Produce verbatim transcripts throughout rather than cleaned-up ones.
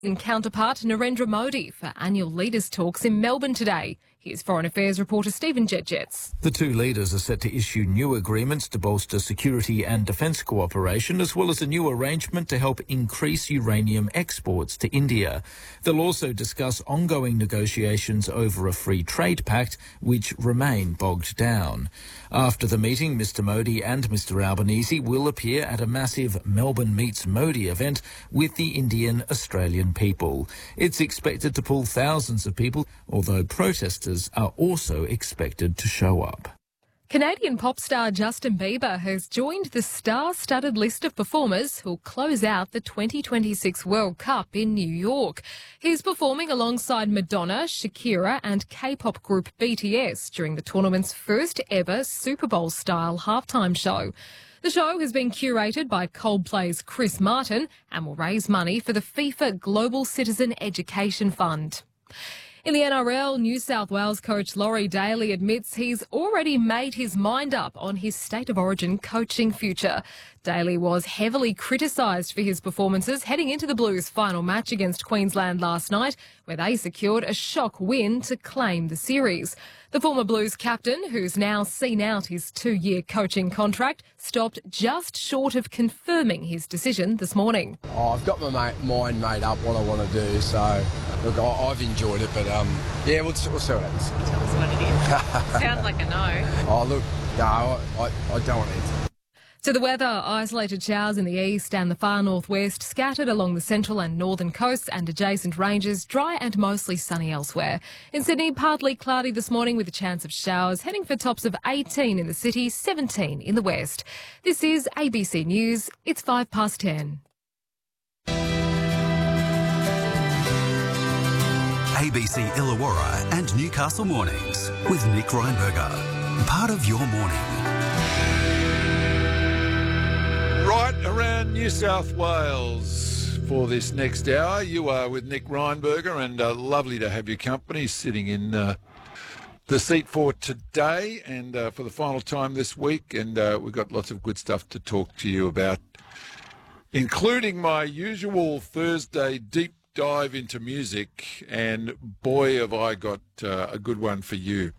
In counterpart Narendra Modi for annual leaders' talks in Melbourne today. Here's Foreign Affairs reporter Stephen Jedjets. The two leaders are set to issue new agreements to bolster security and defence cooperation, as well as a new arrangement to help increase uranium exports to India. They'll also discuss ongoing negotiations over a free trade pact, which remain bogged down. After the meeting, Mister Modi and Mister Albanese will appear at a massive Melbourne Meets Modi event with the Indian-Australian people. It's expected to pull thousands of people, although protesters are also expected to show up. Canadian pop star Justin Bieber has joined the star-studded list of performers who'll close out the twenty twenty-six World Cup in New York. He's performing alongside Madonna, Shakira and K-pop group B T S during the tournament's first ever Super Bowl-style halftime show. The show has been curated by Coldplay's Chris Martin and will raise money for the FIFA Global Citizen Education Fund. In the N R L, New South Wales coach Laurie Daly admits he's already made his mind up on his State of Origin coaching future. Daly was heavily criticised for his performances heading into the Blues' final match against Queensland last night, where they secured a shock win to claim the series. The former Blues captain, who's now seen out his two-year coaching contract, stopped just short of confirming his decision this morning. Oh, I've got my mate, mind made up what I want to do, so look, I, I've enjoyed it, but um, yeah, we'll, we'll see what happens. Tell us what it is. Sounds like a no. Oh, look, no, I, I, I don't want to. To the weather, isolated showers in the east and the far northwest, scattered along the central and northern coasts and adjacent ranges, dry and mostly sunny elsewhere. In Sydney, partly cloudy this morning with a chance of showers, heading for tops of eighteen in the city, seventeen in the west. This is A B C News. It's five past ten. A B C Illawarra and Newcastle Mornings with Nick Reinberger. Part of your morning. Right around New South Wales for this next hour. You are with Nick Reinberger, and uh, lovely to have your company sitting in uh, the seat for today and uh, for the final time this week. And uh, we've got lots of good stuff to talk to you about, including my usual Thursday deep dive into music. And boy, have I got uh, a good one for you.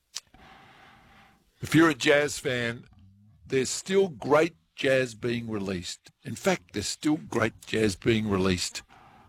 If you're a jazz fan, there's still great jazz being released. In fact, there's still great jazz being released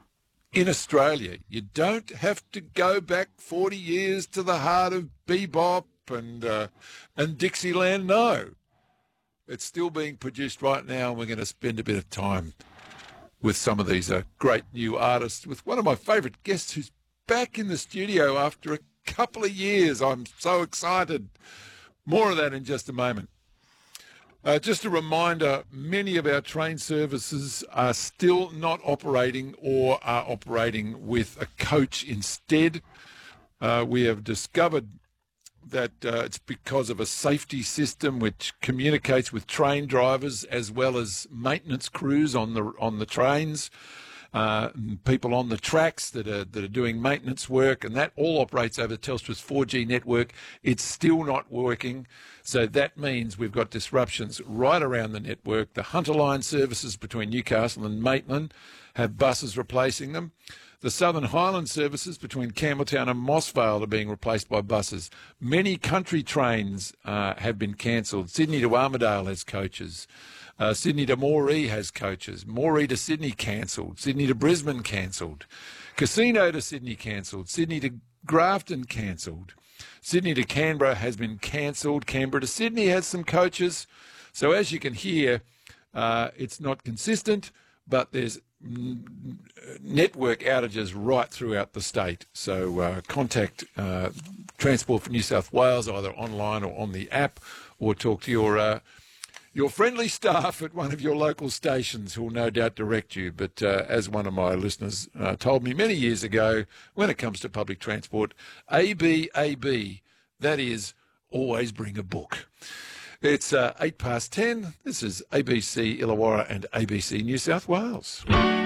in Australia. You don't have to go back forty years to the heart of bebop and uh, and Dixieland. No, it's still being produced right now, and we're going to spend a bit of time with some of these uh, great new artists, with one of my favourite guests who's back in the studio after a couple of years. I'm so excited. More of that in just a moment. Uh, just a reminder, many of our train services are still not operating or are operating with a coach instead. Uh, we have discovered that uh, it's because of a safety system which communicates with train drivers as well as maintenance crews on the on the trains, uh, and people on the tracks that are that are doing maintenance work, and that all operates over Telstra's four G network. It's still not working. So that means we've got disruptions right around the network. The Hunter Line services between Newcastle and Maitland have buses replacing them. The Southern Highland services between Campbelltown and Mossvale are being replaced by buses. Many country trains uh, have been cancelled. Sydney to Armidale has coaches. Uh, Sydney to Moree has coaches. Moree to Sydney cancelled. Sydney to Brisbane cancelled. Casino to Sydney cancelled. Sydney to Grafton cancelled. Sydney to Canberra has been cancelled. Canberra to Sydney has some coaches. So as you can hear, uh, it's not consistent, but there's n- network outages right throughout the state. So uh, contact uh, Transport for New South Wales, either online or on the app, or talk to your uh, your friendly staff at one of your local stations who will no doubt direct you. But uh, as one of my listeners uh, told me many years ago, when it comes to public transport, A B A B, that is, always bring a book. It's uh, eight past ten. This is A B C Illawarra and A B C New South Wales.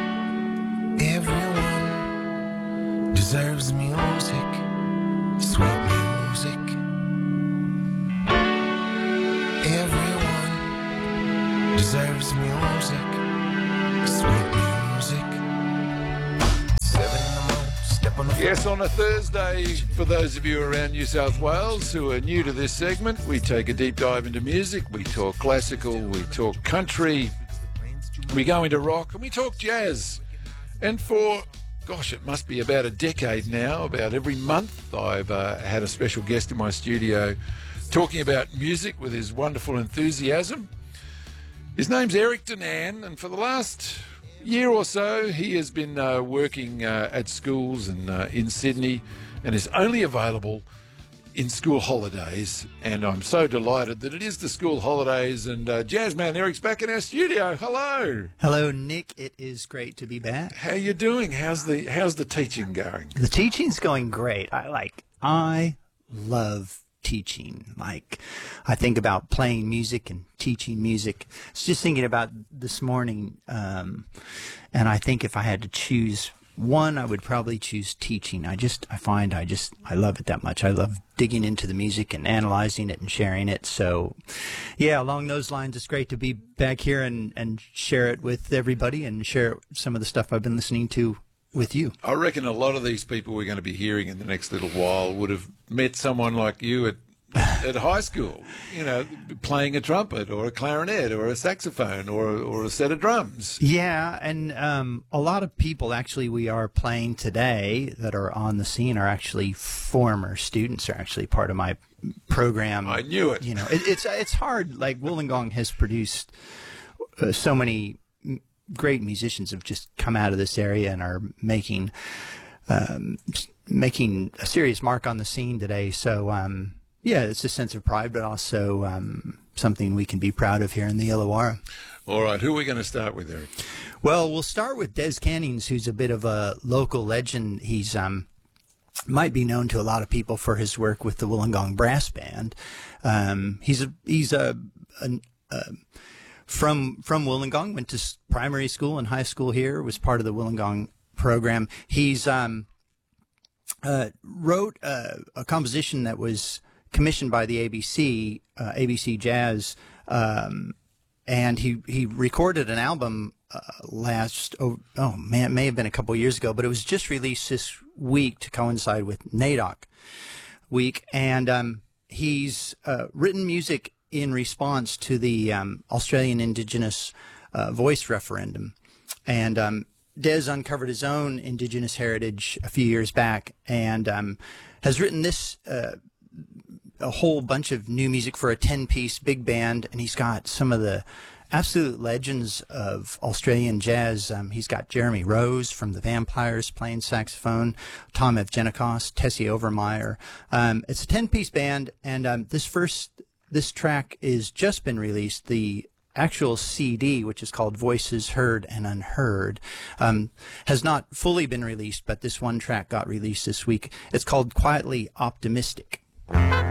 Everyone deserves music, sweet music. Everyone deserves music, sweet music. Yes, on a Thursday, for those of you around New South Wales who are new to this segment, we take a deep dive into music. We talk classical, we talk country, we go into rock, and we talk jazz. And for, gosh, it must be about a decade now, about every month, I've uh, had a special guest in my studio talking about music with his wonderful enthusiasm. His name's Eric Danan, and for the last year or so, he has been uh, working uh, at schools and uh, in Sydney, and is only available in school holidays. And I'm so delighted that it is the school holidays. And uh, Jazzman Eric's back in our studio. Hello. Hello, Nick. It is great to be back. How you doing? How's the How's the teaching going? The teaching's going great. I like. I love teaching. Like, I think about playing music and teaching music. I was just thinking about this morning, um, and I think if I had to choose one, I would probably choose teaching. I just, I find I just, I love it that much. I love digging into the music and analyzing it and sharing it. So, yeah, along those lines, it's great to be back here and, and share it with everybody and share some of the stuff I've been listening to with you. I reckon a lot of these people we're going to be hearing in the next little while would have met someone like you at at high school, you know, playing a trumpet or a clarinet or a saxophone or or a set of drums. Yeah, and um, a lot of people actually we are playing today that are on the scene are actually former students, are actually part of my program. I knew it. You know, it, it's it's hard. Like Wollongong has produced uh, so many great musicians have just come out of this area and are making um, making a serious mark on the scene today. So, um, yeah, it's a sense of pride, but also um, something we can be proud of here in the Illawarra. All right, who are we going to start with, Eric? Well, we'll start with Des Cannings, who's a bit of a local legend. He's um, might be known to a lot of people for his work with the Wollongong Brass Band. Um, he's a he's a, a, a From from Wollongong, went to primary school and high school here, was part of the Wollongong program. He's um, uh, wrote uh, a composition that was commissioned by the A B C, uh, A B C Jazz, um, and he, he recorded an album uh, last, oh, oh man, it may have been a couple years ago, but it was just released this week to coincide with NAIDOC week, and um, he's uh, written music in response to the um, Australian Indigenous uh, voice referendum. And um, Des uncovered his own Indigenous heritage a few years back and um, has written this, uh, a whole bunch of new music for a ten-piece big band, and he's got some of the absolute legends of Australian jazz. Um, he's got Jeremy Rose from the Vampires playing saxophone, Tom Evgenikos, Tessie Overmeyer. Um, it's a ten-piece band, and um, this first This track is just been released. The actual C D, which is called Voices Heard and Unheard, um, has not fully been released, but this one track got released this week. It's called Quietly Optimistic.